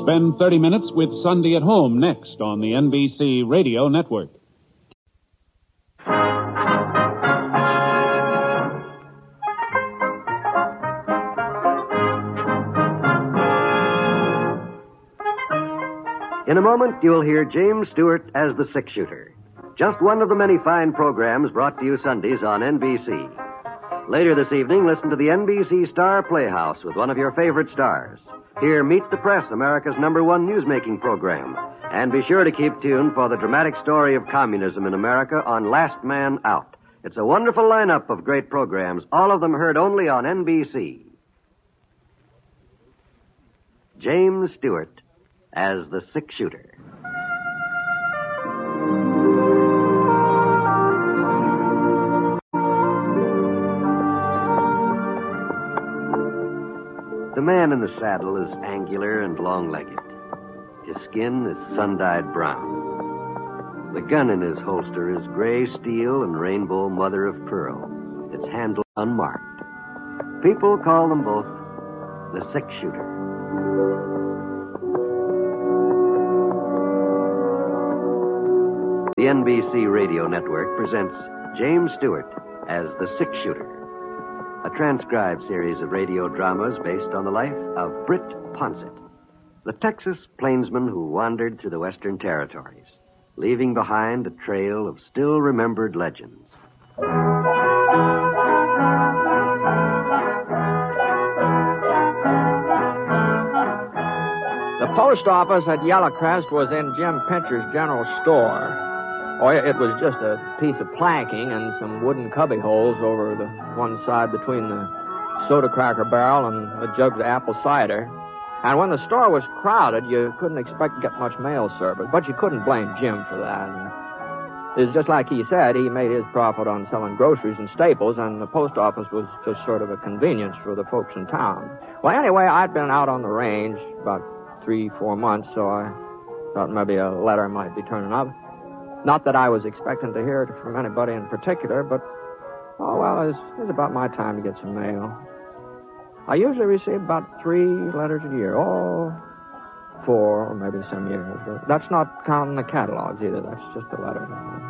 Spend 30 minutes with Sunday at Home next on the NBC Radio Network. In a moment, you'll hear James Stewart as the six-shooter. Just one of the many fine programs brought to you Sundays on NBC. Later this evening, listen to the NBC Star Playhouse with one of your favorite stars. Hear Meet the Press, America's #1 newsmaking program. And be sure to keep tuned for the dramatic story of communism in America on Last Man Out. It's a wonderful lineup of great programs, all of them heard only on NBC. James Stewart as the six-shooter. The man in the saddle is angular and long-legged. His skin is sun-dyed brown. The gun in his holster is gray steel and rainbow mother of pearl, its handle unmarked. People call them both the six-shooter. The NBC Radio Network presents James Stewart as the six-shooter, a transcribed series of radio dramas based on the life of Britt Ponsett, the Texas plainsman who wandered through the Western Territories, leaving behind a trail of still-remembered legends. The post office at Yellowcrest was in Jim Pincher's general store. Oh, it was just a piece of planking and some wooden cubby holes over the one side between the soda cracker barrel and a jug of apple cider. And when the store was crowded, you couldn't expect to get much mail service, but you couldn't blame Jim for that. It was just like he said, he made his profit on selling groceries and staples, and the post office was just sort of a convenience for the folks in town. Well, anyway, I'd been out on the range about 3-4 months, so I thought maybe a letter might be turning up. Not that I was expecting to hear it from anybody in particular, but, oh, well, it was about my time to get some mail. I usually receive about 3 letters a year. Oh, 4 or maybe some years. But that's not counting the catalogs either. That's just a letter.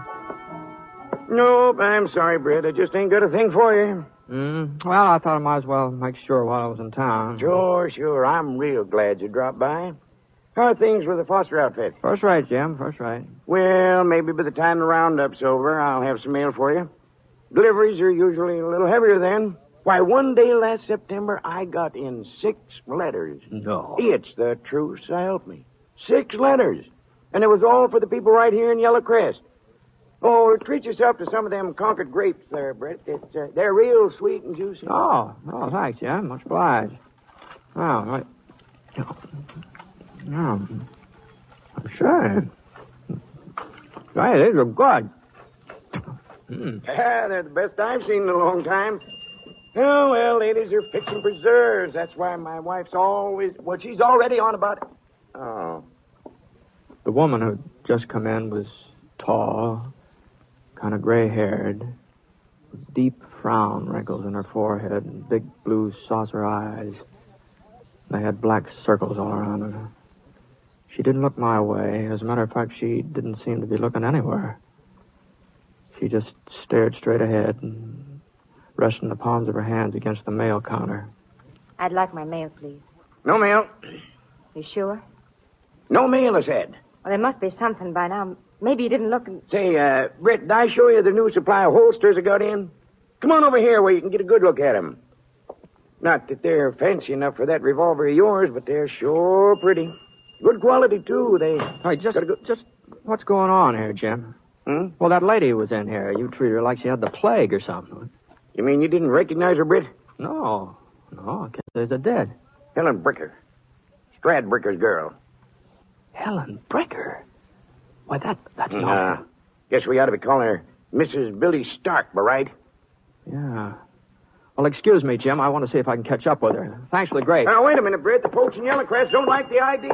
Nope, I'm sorry, Britt. I just ain't got a thing for you. Well, I thought I might as well make sure while I was in town. Sure. I'm real glad you dropped by. How are things with the Foster outfit? First rate, Jim. First rate. Well, maybe by the time the roundup's over, I'll have some mail for you. Deliveries are usually a little heavier then. Why, one day last September, I got in 6 letters. No. It's the truth, so help me. 6 letters. And it was all for the people right here in Yellowcrest. Oh, treat yourself to some of them Concord grapes there, Britt. They're real sweet and juicy. Oh, thanks, Jim. Much obliged. Oh, right. No. I'm sure. Hey, these are good. They're the best I've seen in a long time. Oh, well, ladies are fixing preserves. That's why my wife's always... Well, she's already on about it. Oh. The woman who'd just come in was tall, kind of gray-haired, with deep frown wrinkles in her forehead and big blue saucer eyes. They had black circles all around her. She didn't look my way. As a matter of fact, she didn't seem to be looking anywhere. She just stared straight ahead and resting the palms of her hands against the mail counter. I'd like my mail, please. No mail. You sure? No mail, I said. Well, there must be something by now. Maybe you didn't look and... Say, Britt, did I show you the new supply of holsters I got in? Come on over here where you can get a good look at them. Not that they're fancy enough for that revolver of yours, but they're sure pretty. Good quality, too. Hey, just what's going on here, Jim? Well, that lady who was in here, you treated her like she had the plague or something. You mean you didn't recognize her, Britt? No, I guess there's a dead. Helen Bricker. Stradbricker's girl. Helen Bricker? Why, that's not... Guess we ought to be calling her Mrs. Billy Stark, by right? Yeah. Well, excuse me, Jim. I want to see if I can catch up with her. Thanks for the grape. Now, wait a minute, Britt. The folks in Yellowcrest don't like the idea.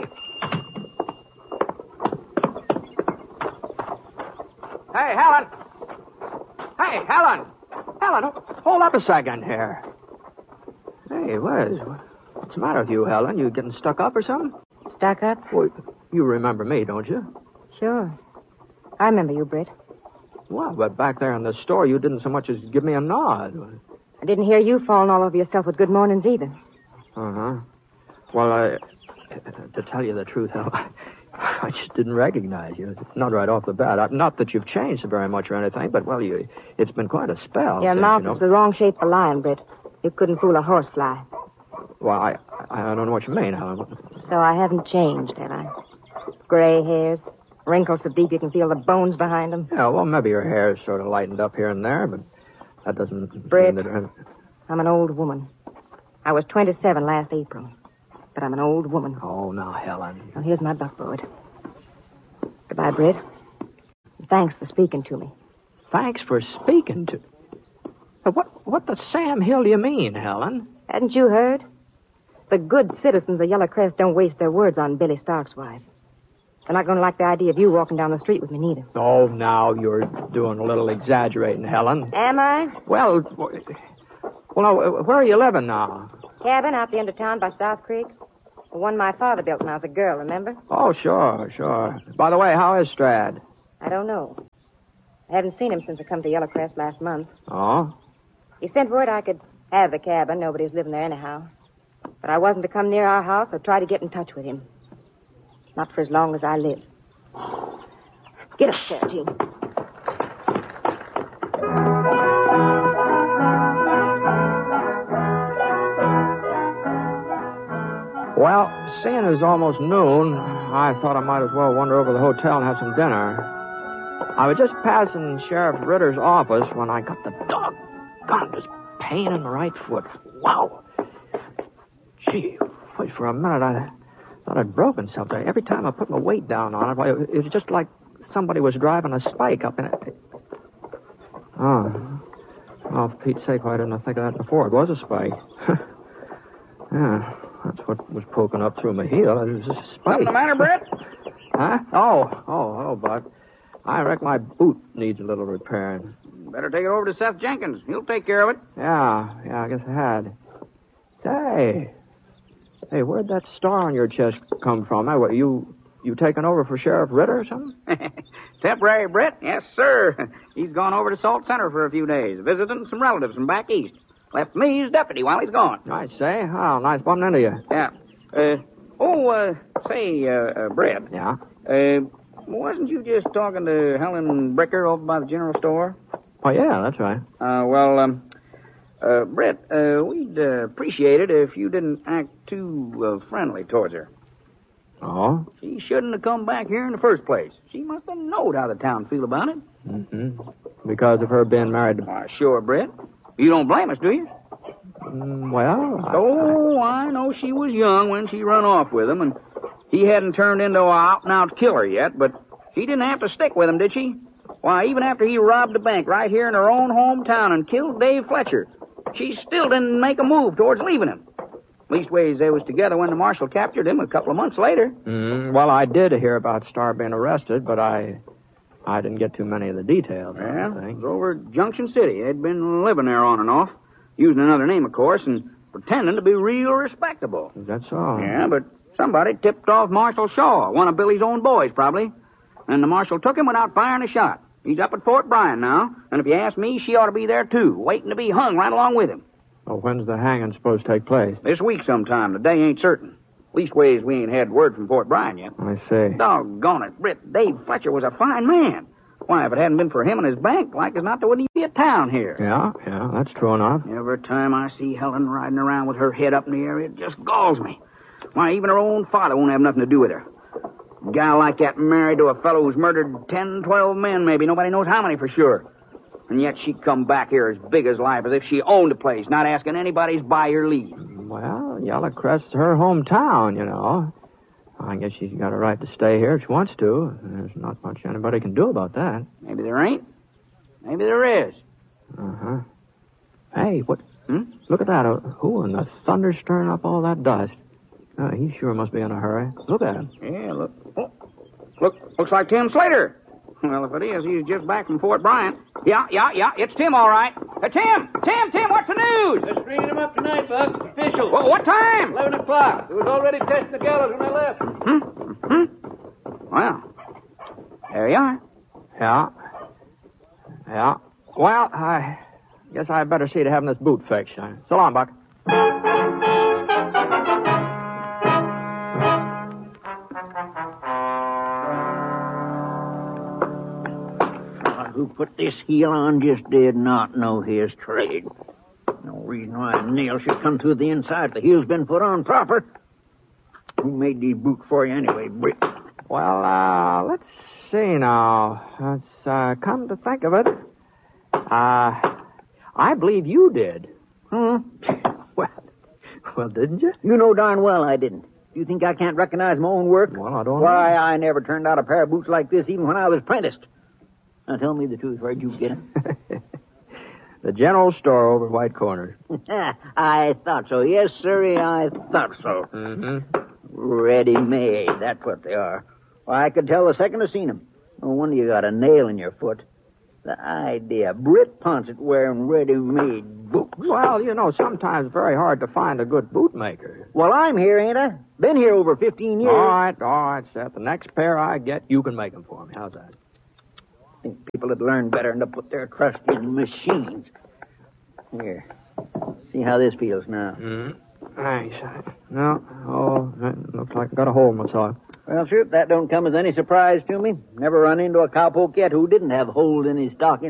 Hey, Helen! Helen, hold up a second here. Hey, what's the matter with you, Helen? You getting stuck up or something? Stuck up? Well, you remember me, don't you? Sure. I remember you, Britt. Well, but back there in the store, you didn't so much as give me a nod. I didn't hear you falling all over yourself with good mornings either. Uh-huh. Well, to tell you the truth, I just didn't recognize you. Not right off the bat. Not that you've changed very much or anything, but, well, it's been quite a spell. Your since, mouth you know. is the wrong shape for lying, Britt. You couldn't fool a horsefly. Well, I don't know what you mean, Helen. So I haven't changed, have I? Gray hairs, wrinkles so deep you can feel the bones behind them. Yeah, well, maybe your hair's sort of lightened up here and there, but that doesn't Britt, mean that... I'm an old woman. I was 27 last April, but I'm an old woman. Oh, now, Helen. Well, here's my buckboard. Goodbye, Britt. Thanks for speaking to me. Thanks for speaking to... What the Sam Hill do you mean, Helen? Hadn't you heard? The good citizens of Yellow Crest don't waste their words on Billy Stark's wife. They're not going to like the idea of you walking down the street with me, neither. Oh, now you're doing a little exaggerating, Helen. Am I? Well, now, where are you living now? Cabin out the end of town by South Creek. The one my father built when I was a girl, remember? Oh, sure. By the way, how is Strad? I don't know. I haven't seen him since I come to Yellow Crest last month. Oh? He sent word I could have the cabin. Nobody's living there anyhow. But I wasn't to come near our house or try to get in touch with him. Not for as long as I live. Get up there, Gene. Well, seeing it's almost noon, I thought I might as well wander over to the hotel and have some dinner. I was just passing Sheriff Ritter's office when I got the doggone pain in the right foot. Wow. Gee, wait, for a minute, I thought I'd broken something. Every time I put my weight down on it, it was just like somebody was driving a spike up in it. Oh. Well, for Pete's sake, why didn't I think of that before? It was a spike. Yeah, that's what was poking up through my heel. It was just a spike. What's the matter, Brett? Huh? Oh, hello, Bud. I reckon my boot needs a little repairing. Better take it over to Seth Jenkins. He'll take care of it. Yeah, I guess I had. Hey, where'd that star on your chest come from? What, you taking over for Sheriff Ritter or something? Temporary, Brett? Yes, sir. He's gone over to Salt Center for a few days, visiting some relatives from back east. Left me as deputy while he's gone. I say. Oh, nice bumping into you. Yeah. Brett. Yeah? Wasn't you just talking to Helen Bricker over by the general store? Oh, yeah, that's right. Brett, we'd appreciate it if you didn't act too friendly towards her. Oh? She shouldn't have come back here in the first place. She must have knowed how the town feel about it. Mm-hmm. Because of her being married to... Why, sure, Brett. You don't blame us, do you? Well, I know she was young when she run off with him, and he hadn't turned into an out-and-out killer yet, but she didn't have to stick with him, did she? Why, even after he robbed a bank right here in her own hometown and killed Dave Fletcher, she still didn't make a move towards leaving him. Leastways, they was together when the marshal captured him a couple of months later. Well, I did hear about Star being arrested, but I didn't get too many of the details. Well, it was over at Junction City. They'd been living there on and off, using another name, of course, and pretending to be real respectable. That's all. Yeah, but somebody tipped off Marshal Shaw, one of Billy's own boys, probably. And the marshal took him without firing a shot. He's up at Fort Bryan now, and if you ask me, she ought to be there, too, waiting to be hung right along with him. Well, when's the hanging supposed to take place? This week sometime. The day ain't certain. Leastways, we ain't had word from Fort Bryan yet. I see. Doggone it, Britt. Dave Fletcher was a fine man. Why, if it hadn't been for him and his bank, like as not, there wouldn't even be a town here. Yeah, that's true enough. Every time I see Helen riding around with her head up in the air, it just galls me. Why, even her own father won't have nothing to do with her. A gal like that married to a fellow who's murdered 10, 12 men, maybe. Nobody knows how many for sure. And yet she'd come back here as big as life, as if she owned the place, not asking anybody's by or leave. Well, Yellow Crest's her hometown, you know. I guess she's got a right to stay here if she wants to. There's not much anybody can do about that. Maybe there ain't. Maybe there is. Uh-huh. Hey, what? Look at that. Who in the thunder's stirring up all that dust? He sure must be in a hurry. Look at him. Yeah, look. Oh, looks like Tim Slater. Well, if it is, he's just back from Fort Bryan. Yeah, it's Tim, all right. Tim, what's the news? Just ringing him up tonight, Buck. officials. Well, what time? 11 o'clock. It was already testing the gallows when I left. Well, there you are. Yeah. Yeah. Well, I guess I better see to having this boot fixed. So long, Buck. Who put this heel on just did not know his trade. No reason why a nail should come through the inside if the heel's been put on proper. Who made these boots for you anyway, Britt? Well, let's see now. Let's, come to think of it, I believe you did. Well, didn't you? You know darn well I didn't. Do you think I can't recognize my own work? Well, I don't Why, know. I never turned out a pair of boots like this even when I was apprenticed. Now, tell me the truth. Where'd you get them? The general store over at White Corners. I thought so. Yes, sir, I thought so. Mm-hmm. Ready-made. That's what they are. Well, I could tell the second I seen them. No wonder you got a nail in your foot. The idea. Britt Ponsett wearing ready-made boots. Well, you know, sometimes it's very hard to find a good bootmaker. Well, I'm here, ain't I? Been here over 15 years. All right, Seth. The next pair I get, you can make them for me. How's that? I think people had learned better than to put their trust in machines. Here. See how this feels now. Mm-hmm. Thanks. No, it looks like I got a hole in my sock. Well, sir, that don't come as any surprise to me. Never run into a cowpoke yet who didn't have holes in his stocking.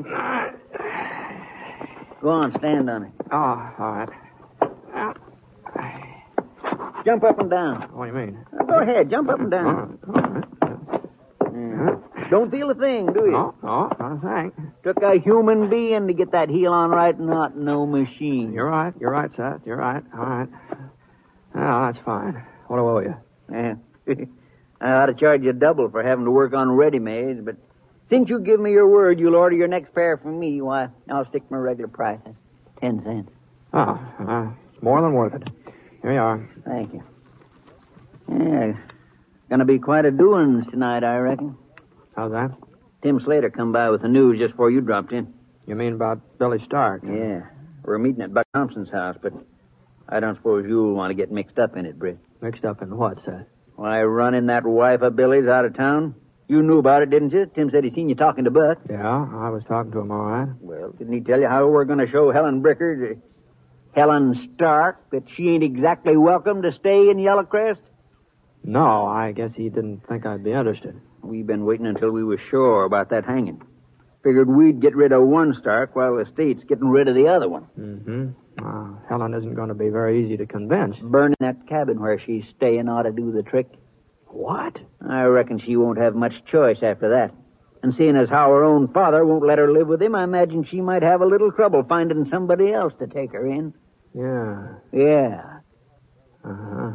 Go on, stand on it. Oh, all right. Jump up and down. What do you mean? Go ahead, jump up and down. All right. Don't feel a thing, do you? No, not a thing. Took a human being to get that heel on right, not no machine. You're right, Seth. You're right. All right. Well, that's fine. What do I owe you? Yeah. I ought to charge you double for having to work on ready-mades, but since you give me your word you'll order your next pair from me, why, I'll stick my regular price. That's 10 cents. Oh, it's more than worth it. Here you are. Thank you. Yeah, gonna be quite a doings tonight, I reckon. How's that? Tim Slater come by with the news just before you dropped in. You mean about Billy Stark? Yeah. We're meeting at Buck Thompson's house, but I don't suppose you'll want to get mixed up in it, Britt. Mixed up in what, Seth? Why, running that wife of Billy's out of town. You knew about it, didn't you? Tim said he seen you talking to Buck. Yeah, I was talking to him, all right. Well, didn't he tell you how we're going to show Helen Bricker, Helen Stark, that she ain't exactly welcome to stay in Yellowcrest? No, I guess he didn't think I'd be interested. We've been waiting until we were sure about that hanging. Figured we'd get rid of one Stark while the state's getting rid of the other one. Mm-hmm. Helen isn't going to be very easy to convince. Burning that cabin where she's staying ought to do the trick. What? I reckon she won't have much choice after that. And seeing as how her own father won't let her live with him, I imagine she might have a little trouble finding somebody else to take her in. Yeah. Yeah. Uh-huh.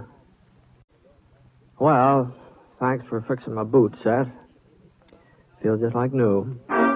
Well, thanks for fixing my boots, Seth. Feels just like new.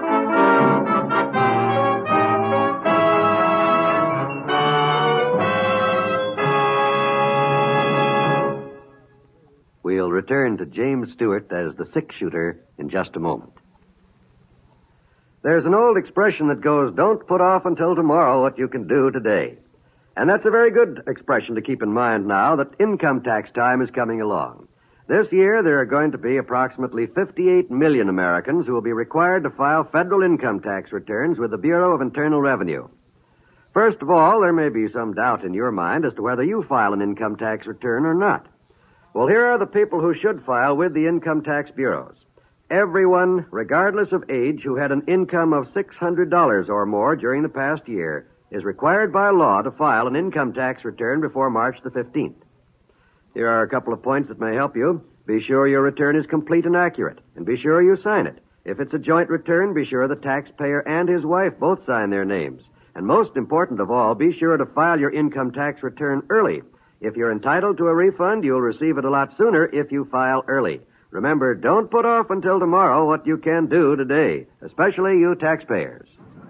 We'll return to James Stewart as the six-shooter in just a moment. There's an old expression that goes, don't put off until tomorrow what you can do today. And that's a very good expression to keep in mind now that income tax time is coming along. This year, there are going to be approximately 58 million Americans who will be required to file federal income tax returns with the Bureau of Internal Revenue. First of all, there may be some doubt in your mind as to whether you file an income tax return or not. Well, here are the people who should file with the income tax bureaus. Everyone, regardless of age, who had an income of $600 or more during the past year is required by law to file an income tax return before March the 15th. Here are a couple of points that may help you. Be sure your return is complete and accurate, and be sure you sign it. If it's a joint return, be sure the taxpayer and his wife both sign their names. And most important of all, be sure to file your income tax return early. If you're entitled to a refund, you'll receive it a lot sooner if you file early. Remember, don't put off until tomorrow what you can do today, especially you taxpayers.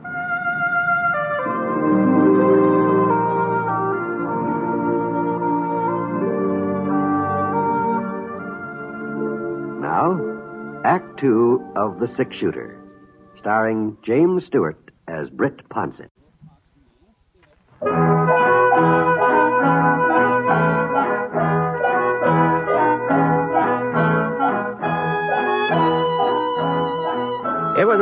Now, Act 2 of The Six-Shooter, starring James Stewart as Britt Ponsett.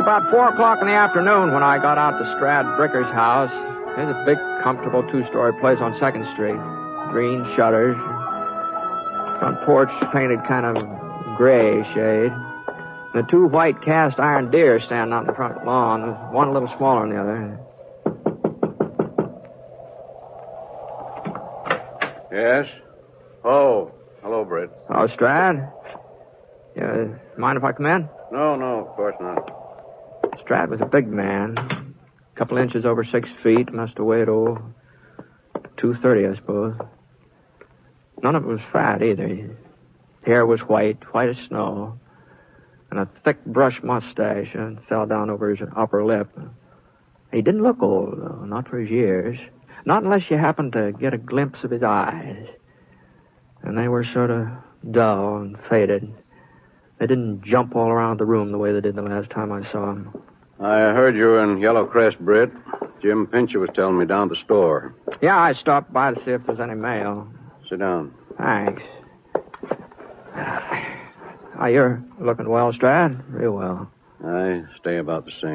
about 4 o'clock in the afternoon when I got out to Strad Bricker's house. There's a big, comfortable 2-story place on 2nd Street. Green shutters. Front porch painted kind of gray shade. The 2 white cast iron deer standing out in the front lawn. One a little smaller than the other. Yes? Oh, hello, Britt. Oh, Strad? Yeah, mind if I come in? No, of course not. Strad was a big man. A couple inches over 6 feet. Must have weighed, 230, I suppose. None of it was fat, either. His hair was white as snow. And a thick brush mustache fell down over his upper lip. He didn't look old, though, not for his years. Not unless you happened to get a glimpse of his eyes. And they were sort of dull and faded. They didn't jump all around the room the way they did the last time I saw him. I heard you were in Yellow Crest, Britt. Jim Pincher was telling me down at the store. Yeah, I stopped by to see if there's any mail. Sit down. Thanks. You're looking well, Strad. Real well. I stay about the same.